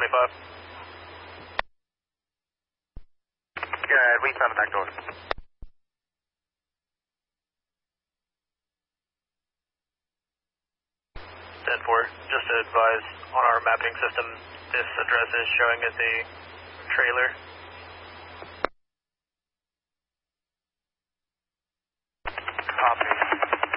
25. Yeah, we found the back door. 10-4, just to advise on our mapping system, this address is showing as a trailer.